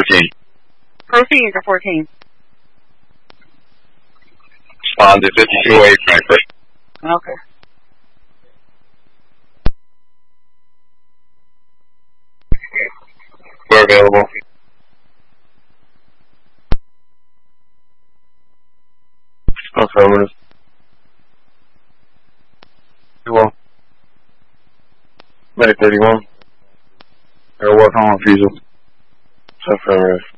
14. Proceed to 14. Respond to 5208 Frankfurt. Okay. We're available. Affirmative. Well, Medic 31. Air work on refusal. Affirmative.